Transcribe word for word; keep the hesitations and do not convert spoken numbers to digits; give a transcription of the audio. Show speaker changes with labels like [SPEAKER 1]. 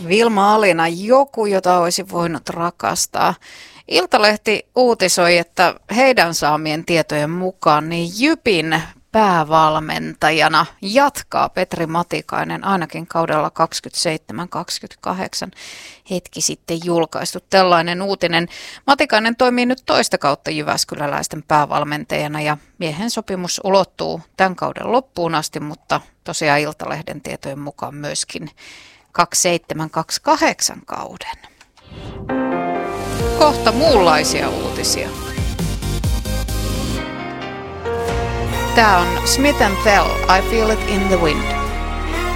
[SPEAKER 1] Vilma Alina, joku, jota olisi voinut rakastaa. Iltalehti uutisoi, että heidän saamien tietojen mukaan niin Jypin päävalmentajana jatkaa Petri Matikainen ainakin kaudella kaksikymmentäseitsemän kaksikymmentäkahdeksan hetki sitten julkaistu tällainen uutinen. Matikainen toimii nyt toista kautta jyväskyläläisten päävalmentajana ja miehen sopimus ulottuu tämän kauden loppuun asti, mutta tosiaan Iltalehden tietojen mukaan myöskin kaksikymmentäseitsemän kaksikymmentäkahdeksan kauden. Kohta muunlaisia uutisia. Tämä on Smith and Tell, I Feel It in the Wind.